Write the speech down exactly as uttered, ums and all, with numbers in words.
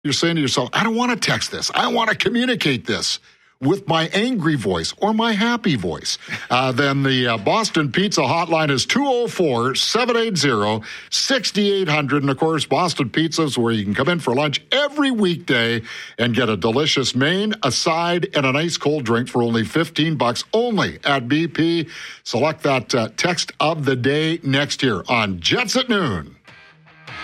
You're saying to yourself, I don't want to text this. I want to communicate this with my angry voice or my happy voice. Uh, then the uh, Boston Pizza hotline is two oh four, seven eight zero, six eight zero zero. And, of course, Boston Pizza is where you can come in for lunch every weekday and get a delicious main, a side, and an ice cold drink for only fifteen bucks only at B P. Select that uh, text of the day next year on Jets at Noon.